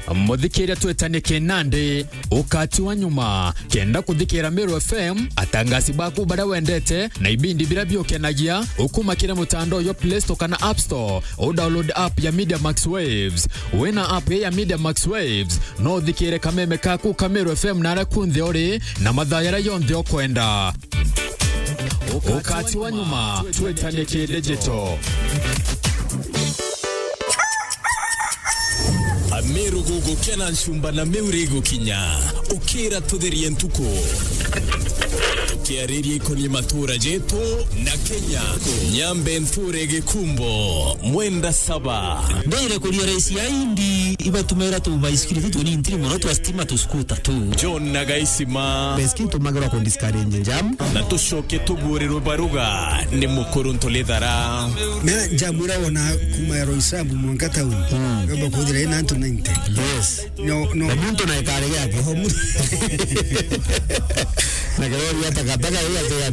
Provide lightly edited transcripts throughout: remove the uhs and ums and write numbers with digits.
muthikira twetane Kenande ukati wa nyuma kenda kuthikira Meru FM atangasi baku bara wendete na ibindi bila biokenagia ukumakira mutandao yo Play Store kana App Store o download app ya Media Max Waves wena app ya Media Max Waves no thikire kameme kaku Meru FM nara kunthi ori na mathayara yonthe okwenda ukati wa nyuma twetane Digital. Meru gugu kena nshumba na meurego kinya ukira tudherie ntuko tukiariri koni matura jeto na Kenya nyambe nturege kumbo mwenda saba ndere kulia raisi ya indi ibatumera tu baiskili tu ni intiri mono tu astima tu skuta tu John Nagaisima beski tu magara ko discarenge njam na tushoke tuguriro baruga ni mukuru ntoledara me jamura wana kumaero isabu mwangata uni baba kudire na nto 90 yes no muntu na ikare yake homu na gari yatakataka ya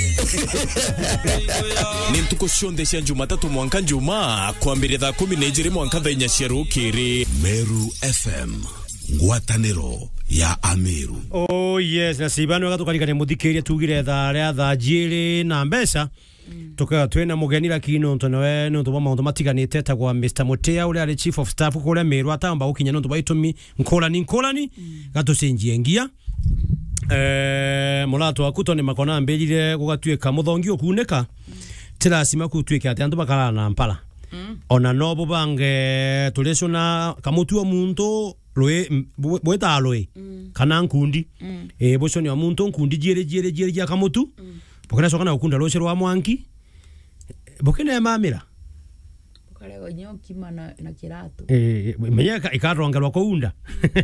ni ntuko shonde cia Jumatatu mwanka njuma kwambire thaa 12 mwanka thaa 4 cia rukiri. Meru FM ngwataniro ya Ameru. Oh yes, na sibano gatukarikane muthikiria tugire thaa jiri na mbesa tuka twena mugeni lakini ntonowe no tuma maundu matiganite ta kwa Mr Motea ule ali chief of staff kule Meru atamba ukinya no tubaitumi nkolani gatucenjie ngia mulato akutone makona mbelire kugatweka muthongi okuneka tirasima kutweka ati andu bakara na mpala ona nobo bange tulesona kamutu wa muntu loe bweta loe kana nkundi bosoni wa muntu nkundi jere ya kamutu bokena sokana ukunda loshero wa mwanki bokena mamira kale gonyoki mana na kirato menyeka ikarongelwa kounda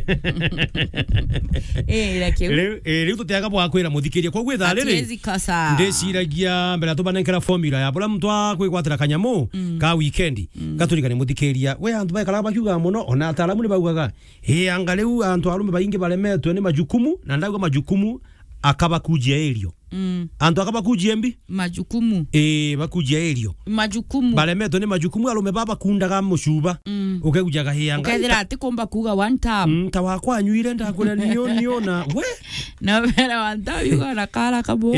leo tutiaga bwa kwira muthikiria kwa gwetha riri ndeciragia mbere tubanenkera formula ya bula mtu akwigwatira kanyamo ka weekend gaturikane muthikiria we antu baikara bakiuga muno ona ataramu ni baugaga angaleu antu arume baingi balemetwe ni majukumu na ndago majukumu akaba kujia elio antu akaba kujia mbi majukumu bakujia elio majukumu balemetwe ni majukumu arume baba kundaga mushuba ukegujaga hianga ukethira ati komba kuga one time tawa kwa nyuire ndakuna niona we na vera one time yuga na kara kabo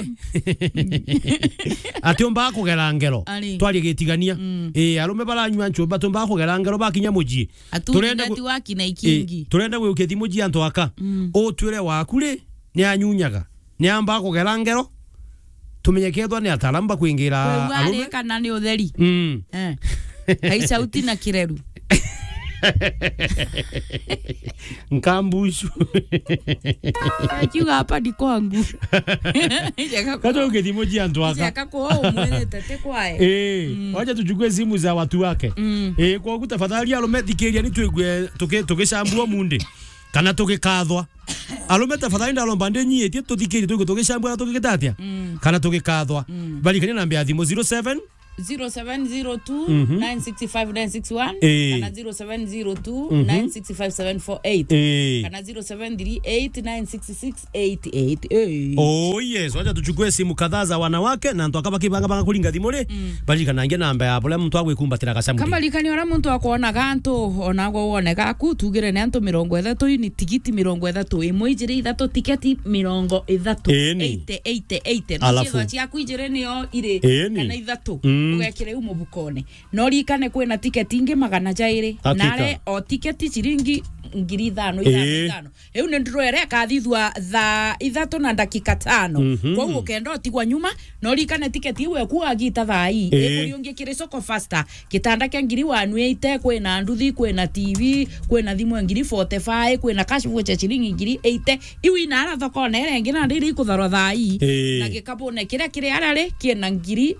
ati omba kugera ngero twali gitigania arume baranywa nchuba tomba kugera ngero bakinya muji turenda waki na ikingi turenda gwe ukethi muji antu aka o twire wakure ni anyunyaga ni amba kugera ngero tumenyekethwa ni ataramba kuingira arume kana ni utheri hai sauti na kireru nkambushu akiuga hapa ni kwangu kato ukethi muji antu aka akakuwa mwene tate kwae wacha tujukue simu za watu wake kwa kutafadhali alume thikiria ni twigwe tukishambua munde kana tugikathwa alume tafadhali ndalomba ndenyitie tuthikirie tugishambua tugikitatia kana tugikathwa balikania namba ya thimo 0702 965 961 kana 0702 965 748 kana 0738 oh yes wacha tuchukue simu kadhaa za wanawake na ndo akaba kibanga kulinga thimore balikana ngia namba ya bole mtu agwikumbatira gacamu kama likani ora muntu akona gantu onagwo woneka kutugire ne antu 30 ni tigiti 30 imwe ijire 3 tiketi 80 nicio cia kuijire nio ire kana 3 ugekire umubukone no likane kwena tiketi inge 200 nare o tiketi ciringi 5,000 eu ne ndiro ere akathithwa tha 3 na dakika 5 kwa hiyo kendo otigwa nyuma no likane tiketi iwe kuwa gita thai ekuriungie kire soko faster kitanda kia ngiri wanu ite kwena nduthi kwena TV kwena thimu 45 kwena cash voucher chiringi 80 iwi na ara thoko nere ngina ndiri ikutharwa thai na gikabone kire arare kiena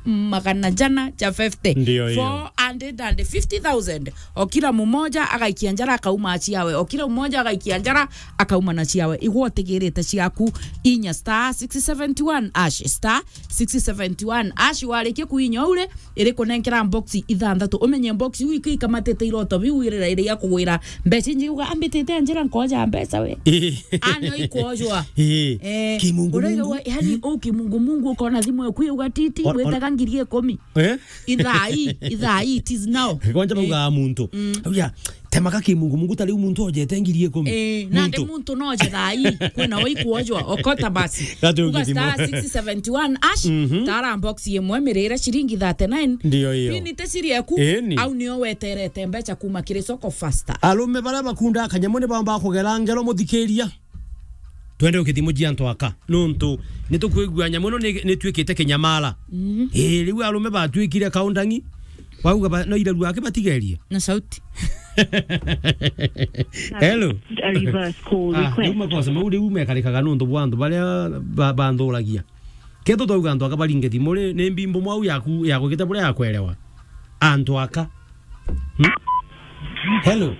450 450,000 o kila mmoja agaikia njara akauma aciawe o kila mmoja agaikia njara akauma na ciawe igwotigirite ciaku inya star 671 ash star 671 ash warike kuinya ure iri kunenkera box ithanthatu umenye box wiki kamatete iroto biwirira iri ya kugwira mbeca njiuga ambitete njira nkoja mbeca we anyo ikojwa kimungu yani kimungu ukona thimu yaku ugatiti wetaga ngiri 10 ithai it is now konja buga muntu ya temaka kimungu tali umuntu ojete ngirie 10 nande muntu noje thai kwina wai kuojwa okota basi uga star 671 ash tara box yemwe mirira shiringi 39 ndio hiyo pini tesiri yaku au niyo weterete mbecha kuma kire soko faster alume bara bakunda akanyamone bamba kugera ngero muthikiria twende ukithimo jianto aka nuntu nitukwigua nyamuno ni twikite kinyamala riu alume batwikire kaundangi wauga no ira ruake batigerie na sauti hello a reverse call request makosa mauri umekarikaga nundu bwandu baria banduragia keto twauga antu aka baringe thimo ni mbimbo mwau yaku yakugite buria yakwelewa antu aka hello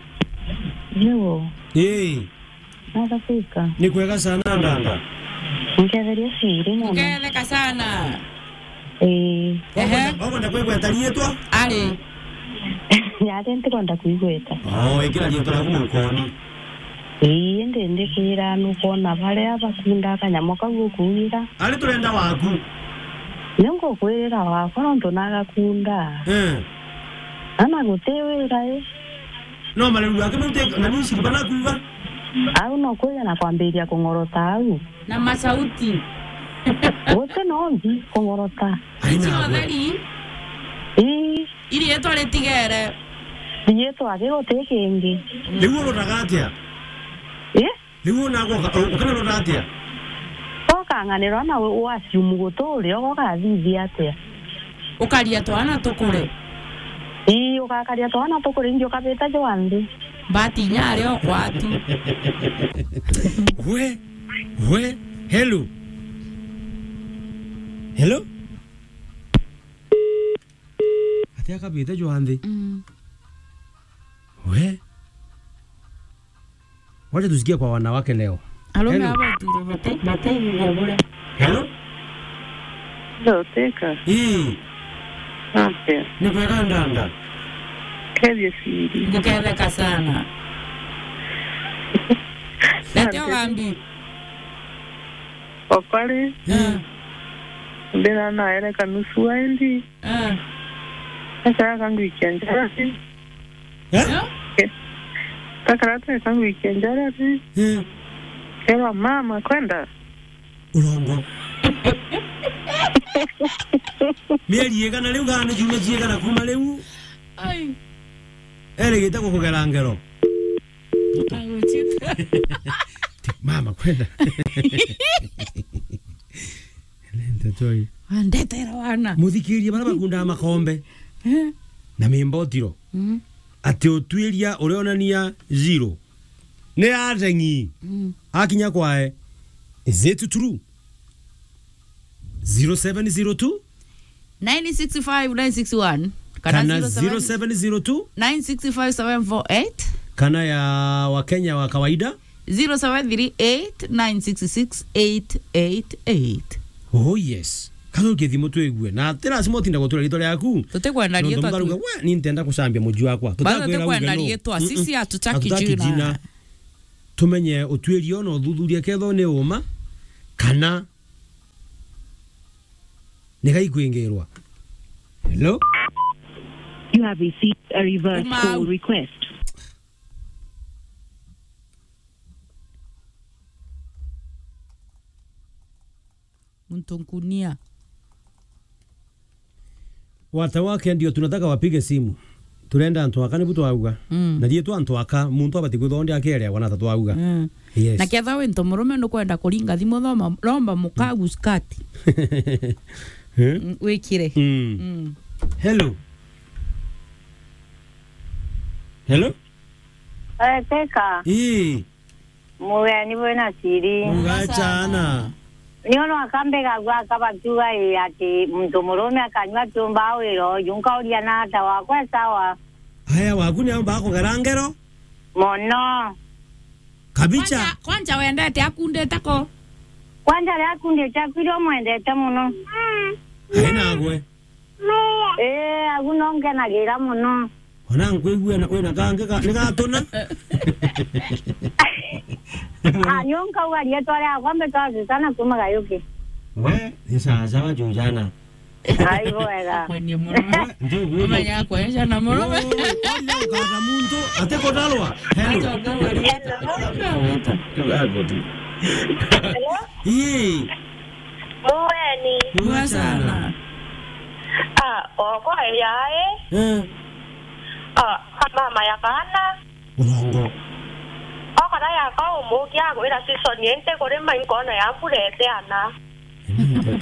nada fika ni kwega sana ndanda ngetheria siri mwana ngeleka sana Wagenda kwigweta rietwa ari yate ndikonda kuigweta ikira rietwa na gukoni ndende kwira nukona baria bakunda akanyamo kau kuira ari turenda waku nengo kwira wakwa nonto nagakunda ana gutewira no maleru yake mute na nisi bana kuiva au no kwira na kwambiria kungorota au na masauti wote nombi kungorota aina theri iri yeto retigere yeto agero tekengi liwo rotagatia liwo nago ukana rotatia okanganirwa na wasiumu guturi ogogathithia atia ukaria twana tukure ukakaria twana tukuri ndio kabeta jwandi bati nyare okwatu we hello atia kabeta jwandi we wacha tusikie kwa wanawake leo alume aba duro bate ngobure hello teka okay ni kwa ndanda kevye siri ngekeveka sana lete ogambi okale mbena na era kanusu waindi sasa kangu ikianjara takarata kangu ikianjara kera mama kwenda ulongo mieri yegana leo gana juma jiyegana kuma leo ai gita kukugera ngero mama kwenda lenda toy andetera wana muthikirie bara bakunda makombe na mimbotiro ati utwiria urionania 0 ne arengi akinya kwae is it true 0702 965 961 kana 0702 965 748 kana ya Wakenya wa kawaida 0738 966 888 oh yes kazo githimo twegue na tera simo tinda gotura gitore yaku tutekwenda rietwa tu ni ntenda kusambia muji wakwa tutekwenda rietwa sisi hatutaki jina tumenye utwirio no thuthuria ketho ne uma kana negai kwingerwa hello you have received a reverse call request mtunkunia wata wake ndio tunataka wapige simu turenda antu aka nibu twauga na die tu antu aka muntu abati guthonde akere wana tatu auga yes na ketha wento murume no kwenda kuringa thimo thoma romba mukagu skati wikire hello teka muwe ni bona siri ngachana niono akambe gagwa kabatuga ati muntu murume akanywa tumba wiro yunka uria na ata wakwa sawa haya waguni amba ko garangero mono kabicha kwanja wendete akundete ko kwanja akundete kwiro mwendete muno haina agwe agunonge na gira muno ona ngwigwe na wena gange ni gatuna nyonka ugarie tware akwambe twazi sana kuma gayuki we esa sawa jujana Ai wega. Mwenye murume. Umenya kuonyesha na murume. Onya ukata muntu ate kodalwa. Hello. Hello? Hii. Muweni. Mwasana. Oko yae. Mama yakana. Urongo. Okara yakao mukia gwira season yente kore maingono ya purete ana.